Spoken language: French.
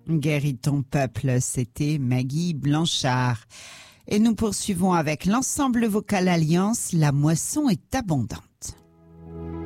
Guéris ton peuple, c'était Maggie Blanchard. Et nous poursuivons avec l'ensemble vocal Alliance, la moisson est abondante.